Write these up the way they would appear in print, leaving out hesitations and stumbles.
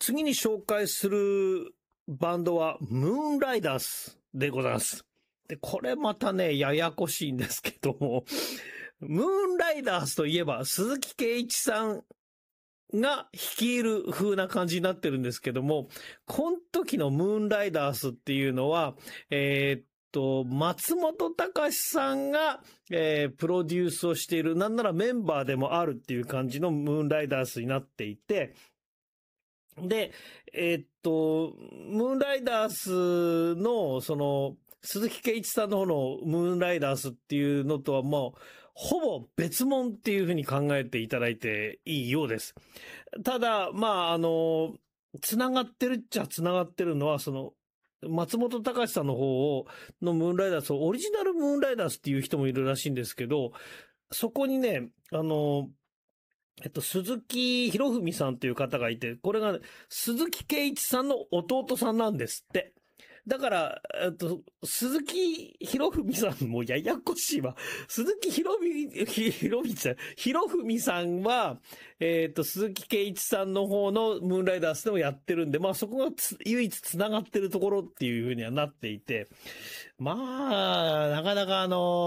次に紹介するバンドはムーンライダースでございます。で、これまたね、ややこしいんですけども、ムーンライダースといえば鈴木圭一さんが率いる風な感じになってるんですけども、この時のムーンライダースっていうのは、松本隆さんが、プロデュースをしている、なんならメンバーでもあるっていう感じのムーンライダースになっていて、で、ムーンライダースの、鈴木圭一さんの方のムーンライダースっていうのとはもう、ほぼ別物っていうふうに考えていただいていいようです。ただ、繋がってるっちゃ繋がってるのは、松本隆さんの方のムーンライダースをオリジナルムーンライダースっていう人もいるらしいんですけど、そこにね、鈴木博文さんという方がいて、これが、鈴木圭一さんの弟さんなんですって。だから、鈴木博文さんもややこしいわ。鈴木博文さんは、鈴木圭一さんの方のムーンライダースでもやってるんで、まあそこが唯一繋がってるところっていう風にはなっていて、まあ、なかなか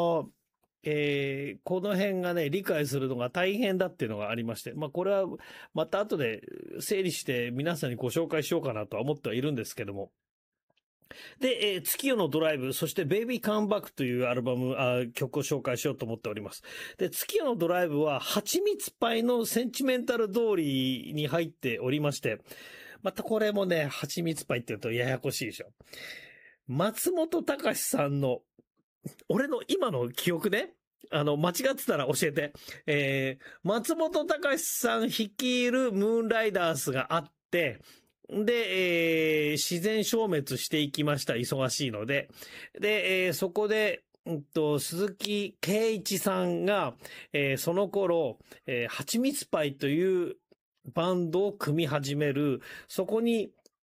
この辺がね、理解するのが大変だっていうのがありまして、まあこれはまた後で整理して皆さんにご紹介しようかなとは思ってはいるんですけども。で、月夜のドライブ、そしてベイビーカムバックという曲を紹介しようと思っております。で、月夜のドライブは、蜂蜜パイのセンチメンタル通りに入っておりまして、またこれもね、蜂蜜パイって言うとややこしいでしょ。松本隆さんの、俺の今の記憶ね、間違ってたら教えて。松本隆さん率いるムーンライダースがあって、で、自然消滅していきました。忙しいので。で、そこで、鈴木圭一さんが、その頃、蜂蜜パイというバンドを組み始める。そこに、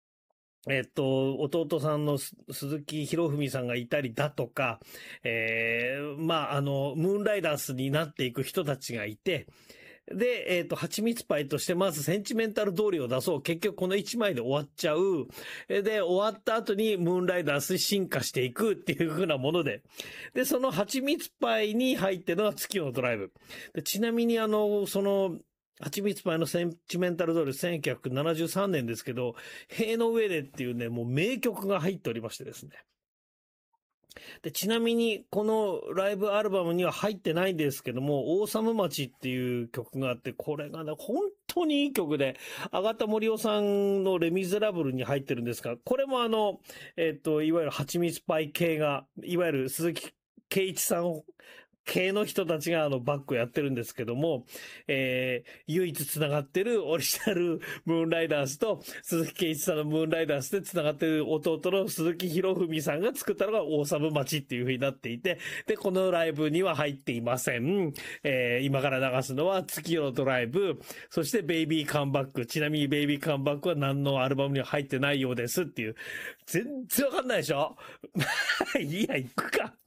弟さんの鈴木博文さんがいたりだとか、ムーンライダースになっていく人たちがいて、で、蜂蜜パイとしてまずセンチメンタル通りを出そう。結局この1枚で終わっちゃう。で、終わった後にムーンライダースに進化していくっていう風なもので。で、その蜂蜜パイに入ってるのが月夜のドライブ。で、ちなみに蜂蜜パイのセンチメンタル通り1973年ですけど、塀の上でっていうね、もう名曲が入っておりましてですね。で、ちなみに、このライブアルバムには入ってないんですけども、オーサム町っていう曲があって、これがね、本当にいい曲で、アガタ・モリオさんのレ・ミゼラブルに入ってるんですが、これもいわゆる蜂蜜パイ系が、いわゆる鈴木圭一さん系の人たちがバックをやってるんですけども、唯一繋がってるオリジナルムーンライダースと鈴木圭一さんのムーンライダースで繋がってる弟の鈴木博文さんが作ったのがオーサム町っていう風になっていて、で、このライブには入っていません。今から流すのは月夜のドライブ、そしてベイビーカムバック。ちなみにベイビーカムバックは何のアルバムには入ってないようですっていう。全然わかんないでしょいや、行くか。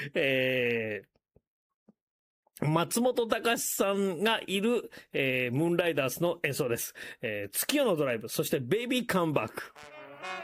松本隆さんがいる、ムーンライダースの演奏です。月夜のドライブ、そしてベイビーカムバック。